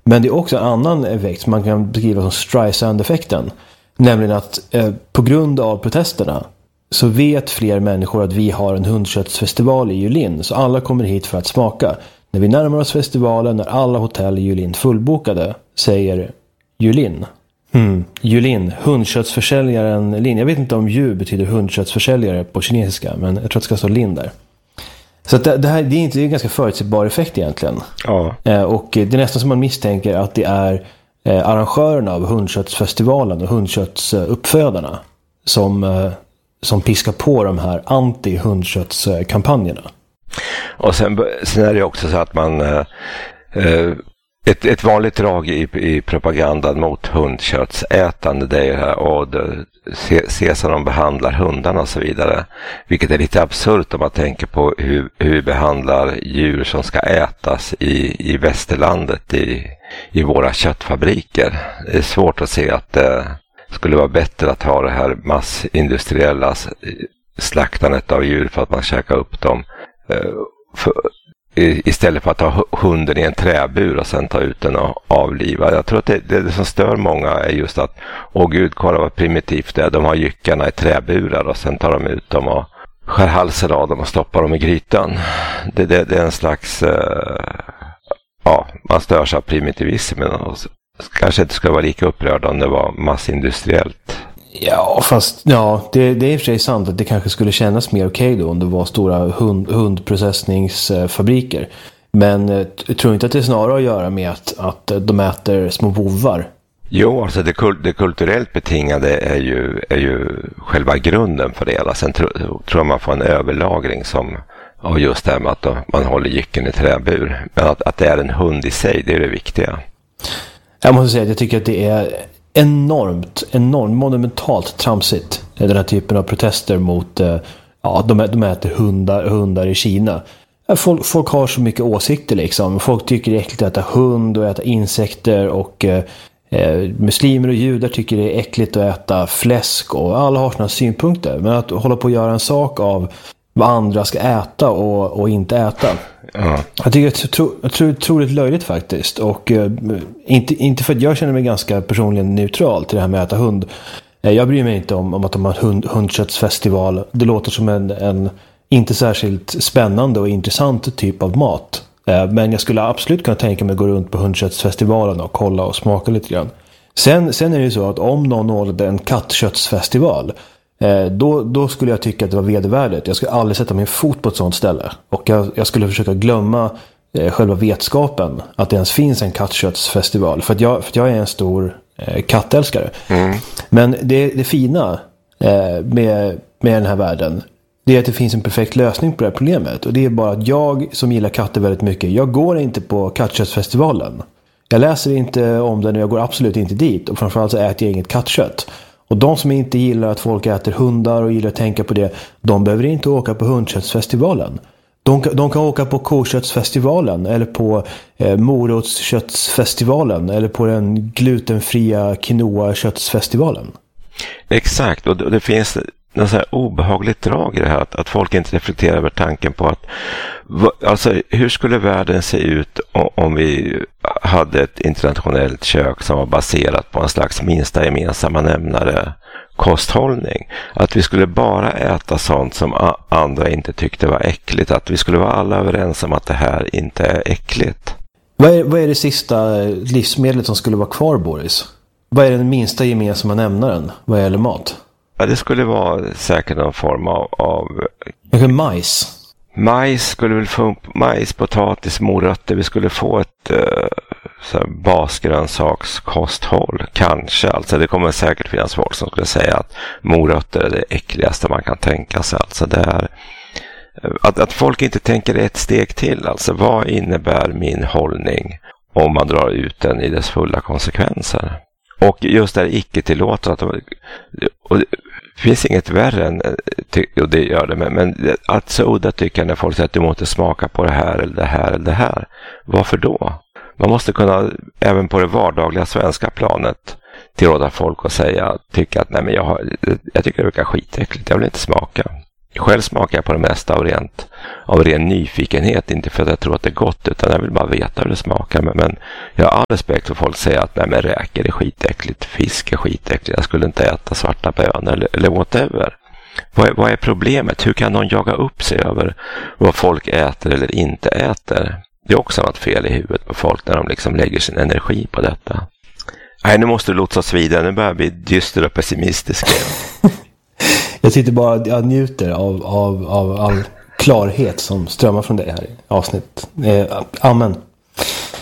Men det är också en annan effekt som man kan beskriva som Streisand-effekten. Nämligen att på grund av protesterna så vet fler människor att vi har en hundköttsfestival i Julin. Så alla kommer hit för att smaka. När vi närmar oss festivalen, när alla hotell i Julin fullbokade, säger Julin. Julin, hundköttsförsäljaren Lin. Jag vet inte om Ju betyder hundköttsförsäljare på kinesiska, men jag tror att det ska stå Lin där. Så att det är en ganska förutsägbar effekt egentligen. Ja. Och det är nästan som man misstänker att det är arrangörerna av hundköttsfestivalen och hundköttsuppfödarna som piskar på de här anti-hundköttskampanjerna. Och sen är det också så att man ett vanligt drag i propagandan mot hundköttsätande, det är ju här och se som de behandlar hundarna och så vidare. Vilket är lite absurt om man tänker på hur vi behandlar djur som ska ätas i västerlandet i våra köttfabriker. Det är svårt att se att det skulle vara bättre att ha det här massindustriella slaktandet av djur för att man käkar upp dem istället för att ha hunden i en träbur och sen ta ut den och avliva. Jag tror att det som stör många är just att gud, kolla vad primitivt det är. De har jyckarna i träburar och sen tar de ut dem och skär halsen av dem och stoppar dem i grytan. Det är en slags man stör sig av primitivismen och kanske inte skulle vara lika upprörd om det var massindustriellt. Ja, fast det är i och för sig sant att det kanske skulle kännas mer okej då om det var stora hundprocessningsfabriker. Men jag tror inte att det är snarare att göra med att de äter små bovar. Jo, alltså det kulturellt betingade är ju själva grunden för det hela. Sen tror jag man får en överlagring som just det här med att man håller jycken i träbur. Men att det är en hund i sig, det är det viktiga. Jag måste säga att jag tycker att det är enormt monumentalt tramsigt, den här typen av protester mot de äter hundar i Kina. Folk har så mycket åsikter liksom. Folk tycker det är äckligt att äta hund och äta insekter och muslimer och judar tycker det är äckligt att äta fläsk och alla har såna synpunkter. Men att hålla på att göra en sak av vad andra ska äta och inte äta. Ja. Jag tycker att det är otroligt löjligt faktiskt. Och inte för att jag känner mig ganska personligen neutral till det här med att äta hund. Jag bryr mig inte om att de har hundköttsfestival. Det låter som en inte särskilt spännande och intressant typ av mat. Men jag skulle absolut kunna tänka mig att gå runt på hundköttsfestivalen och kolla och smaka lite grann. Sen är det ju så att om någon ordnade en kattköttsfestival, då skulle jag tycka att det var vedervärdigt. Jag skulle aldrig sätta min fot på ett sånt ställe. Och jag skulle försöka glömma själva vetskapen att det ens finns en kattköttsfestival. För att jag är en stor kattälskare. Men det fina med den här världen, det är att det finns en perfekt lösning på det här problemet. Och det är bara att jag som gillar katter väldigt mycket, jag går inte på kattköttsfestivalen. Jag läser inte om den och jag går absolut inte dit. Och framförallt så äter jag inget kattkött. Och de som inte gillar att folk äter hundar och gillar att tänka på det, de behöver inte åka på hundköttsfestivalen. De kan åka på koköttsfestivalen eller på morotsköttsfestivalen eller på den glutenfria quinoa-köttsfestivalen. Exakt, och det finns något så här obehagligt drag i det här att folk inte reflekterar över tanken på att alltså, hur skulle världen se ut om vi hade ett internationellt kök som var baserat på en slags minsta gemensamma nämnare kosthållning. Att vi skulle bara äta sånt som andra inte tyckte var äckligt. Att vi skulle vara alla överens om att det här inte är äckligt. Vad är det sista livsmedlet som skulle vara kvar, Boris? Vad är den minsta gemensamma nämnaren vad gäller mat? Ja, det skulle vara säkert någon form av majs. Majs skulle väl få majs, potatis, morötter. Vi skulle få ett basgrönsakskosthåll. Kanske. Alltså det kommer säkert finnas folk som skulle säga att morötter är det äckligaste man kan tänka sig. Alltså det är att folk inte tänker ett steg till. Alltså vad innebär min hållning om man drar ut den i dess fulla konsekvenser? Och just det här icke-tillåtande, och det finns inget värre än, och det gör det, men att så udda tycker när folk säger att du måste smaka på det här eller det här eller det här. Varför då? Man måste kunna, även på det vardagliga svenska planet, tillåta folk att tycka att nej, men jag tycker det verkar skitäckligt, jag vill inte smaka. Själv smakar jag på det mesta av ren nyfikenhet, inte för att jag tror att det är gott, utan jag vill bara veta hur det smakar. Men jag har all respekt för folk som säger att nej, men räkor är skitäckligt, fisk är skitäckligt, jag skulle inte äta svarta bönor eller whatever. Vad är problemet? Hur kan någon jaga upp sig över vad folk äter eller inte äter? Det är också något fel i huvudet på folk när de liksom lägger sin energi på detta. Nej, nu måste du låta oss vidare. Nu börjar jag bli dyster och pessimistisk. Jag sitter bara och njuter av all klarhet som strömmar från det här avsnitt. Amen.